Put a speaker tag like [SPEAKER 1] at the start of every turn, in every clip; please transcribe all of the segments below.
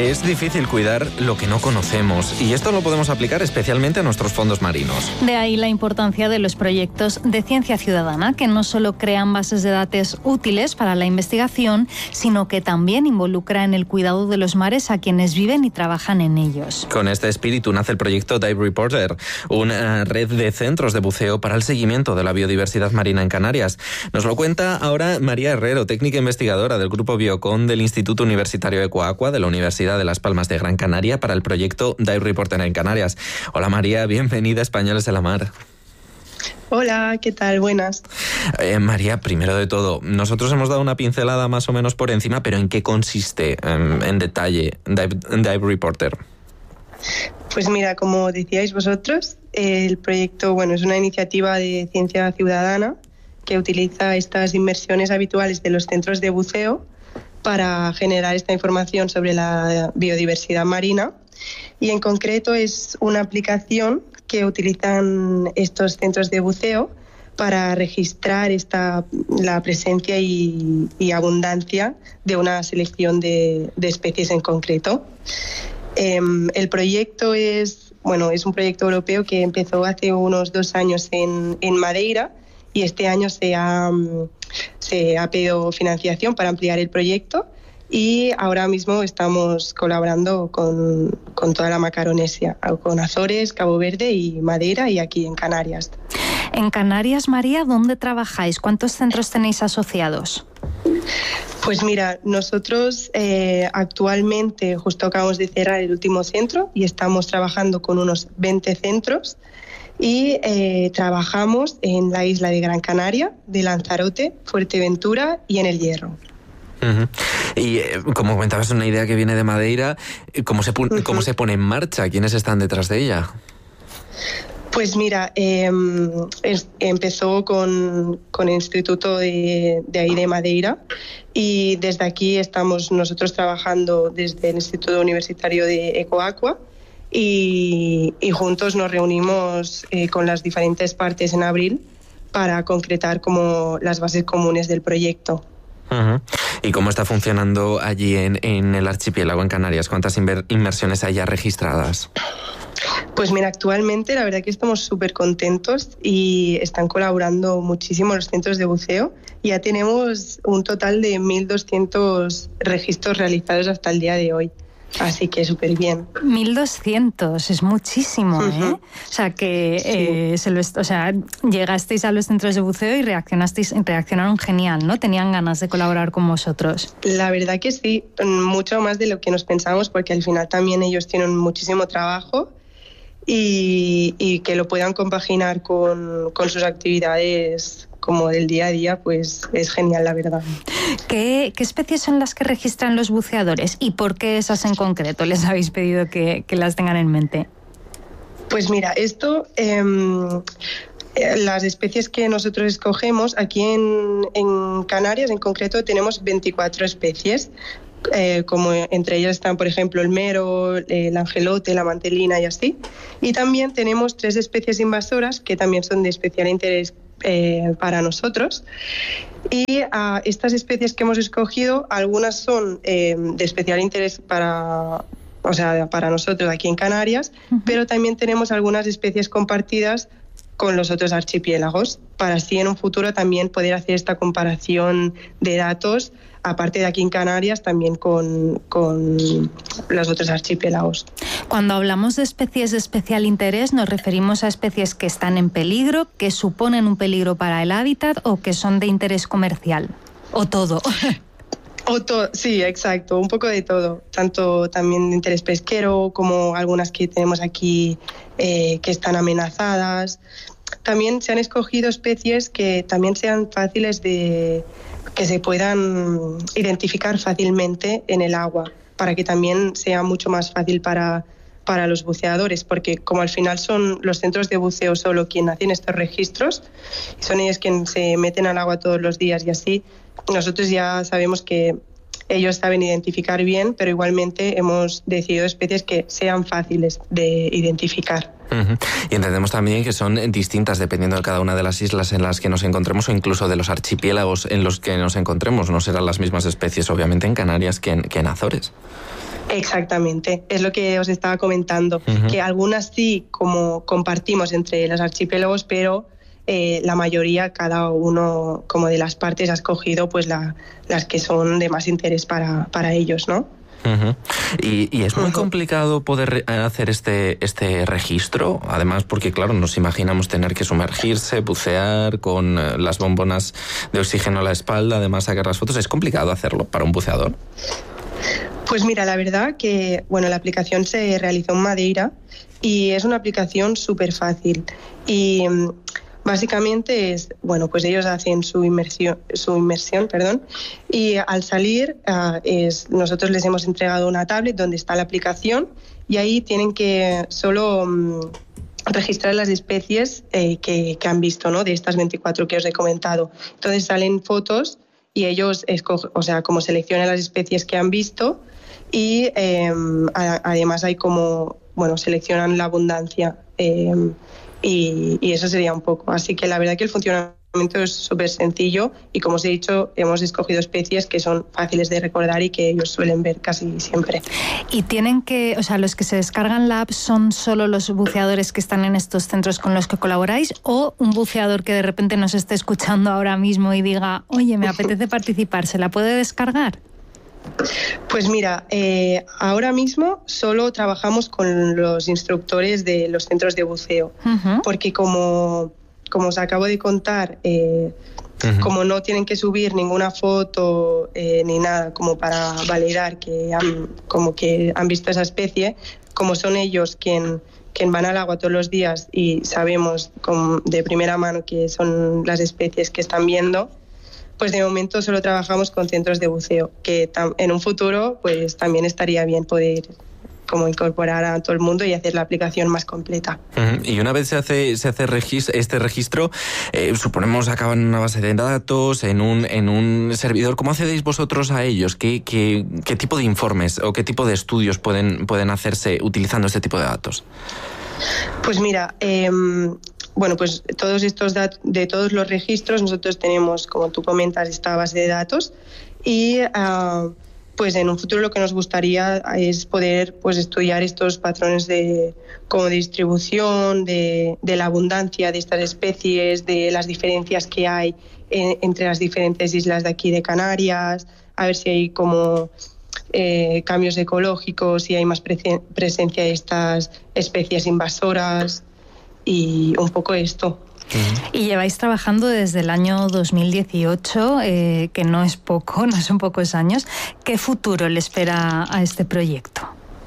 [SPEAKER 1] Es difícil cuidar lo que no conocemos y esto lo podemos aplicar especialmente a nuestros fondos marinos.
[SPEAKER 2] De ahí la importancia de los proyectos de ciencia ciudadana, que no solo crean bases de datos útiles para la investigación, sino que también involucra en el cuidado de los mares a quienes viven y trabajan en ellos.
[SPEAKER 1] Con este espíritu nace el proyecto Dive Reporter, una red de centros de buceo para el seguimiento de la biodiversidad marina en Canarias. Nos lo cuenta ahora María Herrero, técnica investigadora del Grupo Biocon del Instituto Universitario Ecoaqua de la Universidad de Las Palmas de Gran Canaria para el proyecto Dive Reporter en Canarias. Hola María, bienvenida a Españoles de la Mar.
[SPEAKER 3] Hola, ¿qué tal? Buenas.
[SPEAKER 1] María, primero de todo, nosotros hemos dado una pincelada más o menos por encima, pero ¿en qué consiste en detalle Dive Reporter?
[SPEAKER 3] Pues mira, como decíais vosotros, el proyecto es una iniciativa de ciencia ciudadana que utiliza estas inmersiones habituales de los centros de buceo para generar esta información sobre la biodiversidad marina, y en concreto es una aplicación que utilizan estos centros de buceo para registrar la presencia y abundancia de una selección de especies en concreto. El proyecto es un proyecto europeo que empezó hace unos 2 años en Madeira, y este año se ha pedido financiación para ampliar el proyecto, y ahora mismo estamos colaborando con toda la Macaronesia, con Azores, Cabo Verde y Madeira, y aquí en Canarias.
[SPEAKER 2] En Canarias, María, ¿dónde trabajáis? ¿Cuántos centros tenéis asociados?
[SPEAKER 3] Pues mira, nosotros actualmente justo acabamos de cerrar el último centro y estamos trabajando con unos 20 centros, y trabajamos en la isla de Gran Canaria, de Lanzarote, Fuerteventura y en El Hierro.
[SPEAKER 1] Uh-huh. Y como comentabas, una idea que viene de Madeira, ¿cómo se pone en marcha? ¿Quiénes están detrás de ella?
[SPEAKER 3] Pues mira, empezó con el instituto de ahí de Madeira, y desde aquí estamos nosotros trabajando desde el Instituto Universitario de Ecoaqua, y juntos nos reunimos con las diferentes partes en abril para concretar como las bases comunes del proyecto.
[SPEAKER 1] Uh-huh. ¿Y cómo está funcionando allí en el archipiélago, en Canarias? ¿Cuántas inmersiones hay ya registradas?
[SPEAKER 3] Pues mira, actualmente la verdad que estamos súper contentos y están colaborando muchísimo los centros de buceo. Ya tenemos un total de 1.200 registros realizados hasta el día de hoy. Así que súper bien.
[SPEAKER 2] 1.200, es muchísimo, ¿eh? O sea, que llegasteis a los centros de buceo y reaccionaron genial, ¿no? Tenían ganas de colaborar con vosotros.
[SPEAKER 3] La verdad que sí, mucho más de lo que nos pensamos, porque al final también ellos tienen muchísimo trabajo, y que lo puedan compaginar con sus actividades como del día a día, pues es genial, la verdad.
[SPEAKER 2] ¿Qué especies son las que registran los buceadores y por qué esas en concreto les habéis pedido que las tengan en mente?
[SPEAKER 3] Pues mira, las especies que nosotros escogemos aquí en Canarias en concreto tenemos 24 especies, como entre ellas están, por ejemplo, el mero, el angelote, la mantelina y así. Y también tenemos 3 especies invasoras que también son de especial interés para nosotros. Y estas especies que hemos escogido, algunas son de especial interés para nosotros aquí en Canarias, uh-huh. Pero también tenemos algunas especies compartidas con los otros archipiélagos, para así en un futuro también poder hacer esta comparación de datos, aparte de aquí en Canarias, también con los otros archipiélagos.
[SPEAKER 2] Cuando hablamos de especies de especial interés, ¿nos referimos a especies que están en peligro, que suponen un peligro para el hábitat o que son de interés comercial? ¿O todo?
[SPEAKER 3] Sí, exacto, un poco de todo, tanto también de interés pesquero como algunas que tenemos aquí que están amenazadas. También se han escogido especies que también sean fáciles que se puedan identificar fácilmente en el agua, para que también sea mucho más fácil para los buceadores, porque como al final son los centros de buceo solo quienes hacen estos registros, y son ellos quienes se meten al agua todos los días y así, nosotros ya sabemos que ellos saben identificar bien, pero igualmente hemos decidido especies que sean fáciles de identificar.
[SPEAKER 1] Uh-huh. Y entendemos también que son distintas dependiendo de cada una de las islas en las que nos encontremos o incluso de los archipiélagos en los que nos encontremos. No serán las mismas especies, obviamente, en Canarias que en Azores.
[SPEAKER 3] Exactamente, es lo que os estaba comentando, que algunas sí como compartimos entre los archipiélagos, pero la mayoría, cada uno como de las partes ha escogido pues las que son de más interés para ellos, ¿no?
[SPEAKER 1] Y es muy complicado poder hacer este registro, además porque claro, nos imaginamos tener que sumergirse, bucear con las bombonas de oxígeno a la espalda, además sacar las fotos. ¿Es complicado hacerlo para un buceador?
[SPEAKER 3] Pues mira, la verdad que la aplicación se realizó en Madeira y es una aplicación súper fácil y básicamente es, pues ellos hacen su inmersión, y al salir nosotros les hemos entregado una tablet donde está la aplicación y ahí tienen que solo registrar las especies que han visto, ¿no? De estas 24 que os he comentado. Entonces salen fotos y ellos como seleccionan las especies que han visto y además hay seleccionan la abundancia y eso sería un poco. Así que la verdad que el funcionamiento es súper sencillo y como os he dicho, hemos escogido especies que son fáciles de recordar y que ellos suelen ver casi siempre.
[SPEAKER 2] ¿Y tienen que, los que se descargan la app son solo los buceadores que están en estos centros con los que colaboráis o un buceador que de repente nos esté escuchando ahora mismo y diga, oye, me apetece participar, ¿se la puede descargar?
[SPEAKER 3] Pues mira, ahora mismo solo trabajamos con los instructores de los centros de buceo, porque como os acabo de contar, como no tienen que subir ninguna foto ni nada como para validar que han visto esa especie, como son ellos quien van al agua todos los días y sabemos de primera mano que son las especies que están viendo, pues de momento solo trabajamos con centros de buceo, que en un futuro pues también estaría bien poder incorporar a todo el mundo y hacer la aplicación más completa.
[SPEAKER 1] Y una vez se hace este registro, suponemos acaban en una base de datos, en un servidor. ¿Cómo accedéis vosotros a ellos? ¿Qué tipo de informes o qué tipo de estudios pueden hacerse utilizando este tipo de datos?
[SPEAKER 3] Pues mira, pues todos estos datos, de todos los registros, nosotros tenemos, como tú comentas, esta base de datos y pues en un futuro lo que nos gustaría es poder estudiar estos patrones de distribución, de la abundancia de estas especies, de las diferencias que hay entre las diferentes islas de aquí de Canarias, a ver si hay cambios ecológicos, si hay más presencia de estas especies invasoras y un poco esto.
[SPEAKER 2] Y lleváis trabajando desde el año 2018, que no es poco, no son pocos años. ¿Qué futuro le espera a este proyecto?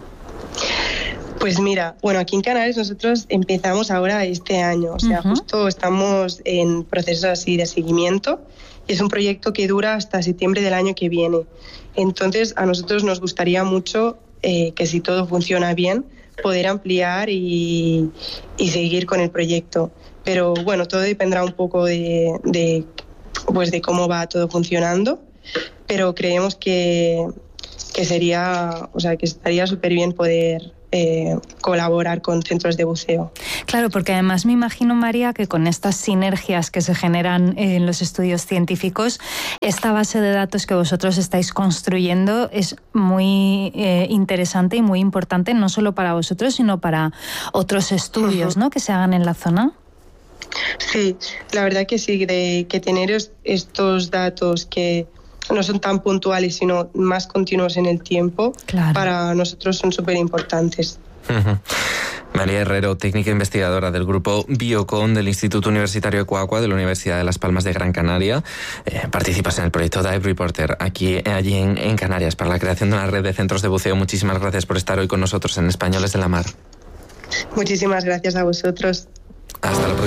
[SPEAKER 3] Pues mira, aquí en Canarias nosotros empezamos ahora este año, justo estamos en procesos así de seguimiento y es un proyecto que dura hasta septiembre del año que viene. Entonces a nosotros nos gustaría mucho que si todo funciona bien, poder ampliar y seguir con el proyecto. Pero todo dependerá un poco de cómo va todo funcionando, pero creemos que sería, que estaría súper bien poder colaborar con centros de buceo.
[SPEAKER 2] Claro, porque además me imagino, María, que con estas sinergias que se generan en los estudios científicos, esta base de datos que vosotros estáis construyendo es muy interesante y muy importante, no solo para vosotros, sino para otros estudios, ¿no?, que se hagan en la zona.
[SPEAKER 3] Sí, la verdad que sí, que tener estos datos que no son tan puntuales, sino más continuos en el tiempo, claro, para nosotros son súper importantes.
[SPEAKER 1] María Herrero, técnica investigadora del grupo Biocon del Instituto Universitario de Coagua de la Universidad de Las Palmas de Gran Canaria. Participas en el proyecto Dive Reporter allí en Canarias para la creación de una red de centros de buceo. Muchísimas gracias por estar hoy con nosotros en Españoles de la Mar.
[SPEAKER 3] Muchísimas gracias a vosotros.
[SPEAKER 1] Hasta la próxima.